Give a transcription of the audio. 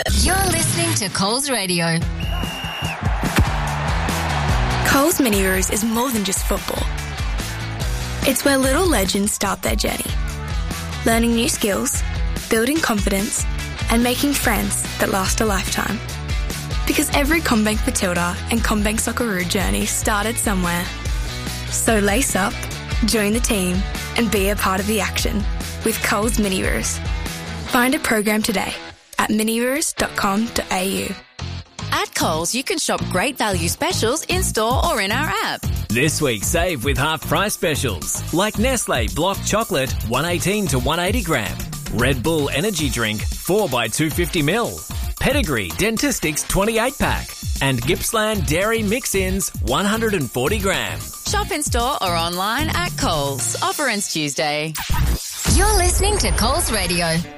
You're listening to Coles Radio. Coles Mini Roos is more than just football. It's where little legends start their journey. Learning new skills, building confidence, and making friends that last a lifetime. Because every CommBank Matilda and CommBank Socceroo journey started somewhere. So lace up, join the team, and be a part of the action with Coles Mini Roos. Find a program today at miniroos.com.au. At Coles, you can shop great value specials in-store or in our app. This week, save with half-price specials, like Nestle Block Chocolate, 118 to 180 gram. Red Bull Energy Drink, 4x250ml. Pedigree Dentistics 28-pack. And Gippsland Dairy Mix-Ins, 140 gram. Shop in-store or online at Coles. Offer ends Tuesday. You're listening to Coles Radio.